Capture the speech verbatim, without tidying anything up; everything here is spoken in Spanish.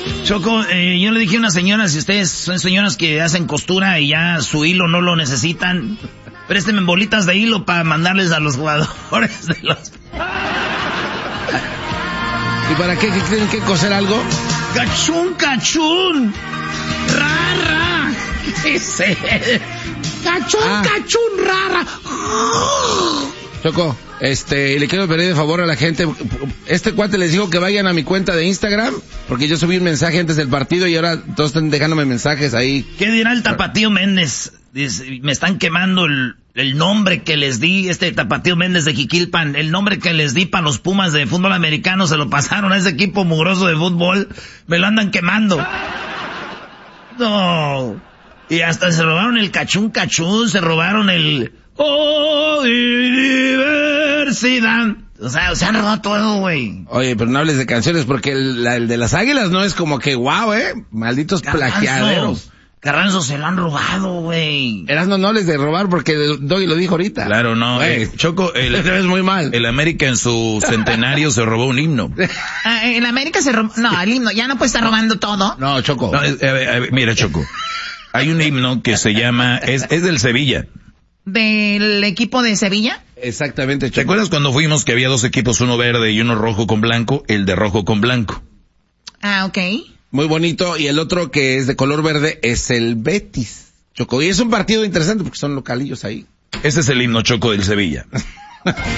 Choco, eh, yo le dije a una señora, si ustedes son señoras que hacen costura y ya su hilo no lo necesitan, préstenme bolitas de hilo para mandarles a los jugadores de los... ¿Y para qué? ¿Que tienen que coser algo? ¡Cachún, cachún! ¡Ra, ra! ¿Qué es eso? ¡Cachún, ah. cachún, ra, ra! Choco, este, le quiero pedir de favor a la gente, este cuate les dijo que vayan a mi cuenta de Instagram, porque yo subí un mensaje antes del partido y ahora todos están dejándome mensajes ahí. ¿Qué dirá el Tapatío Méndez? Dice, me están quemando el, el nombre que les di, este Tapatío Méndez de Jiquilpan, el nombre que les di para los Pumas de fútbol americano, se lo pasaron a ese equipo mugroso de fútbol, me lo andan quemando. No, y hasta se robaron el cachún cachún, se robaron el... ¡Oh, diversidad! O sea, se han robado todo, güey. Oye, pero no hables de canciones porque el, la, el de las águilas no es como que guau, eh. Malditos Carranzo, plagiaderos. Carranzo se lo han robado, güey. Erasno, no hables de robar porque Doggy lo dijo ahorita. Claro, no. Eh, Choco, el, te ves muy mal. El América en su centenario se robó un himno. Ah, el América se robó... No, el himno ya no puede estar robando todo. No, Choco. No, es, a ver, a ver, mira, Choco. Hay un himno que se llama... Es, es del Sevilla. ¿Del equipo de Sevilla? Exactamente, Choco. ¿Te acuerdas cuando fuimos que había dos equipos, uno verde y uno rojo con blanco? El de rojo con blanco. Ah, ok. Muy bonito. Y el otro que es de color verde es el Betis, Choco. Y es un partido interesante porque son localillos ahí. Ese es el himno, Choco, del Sevilla.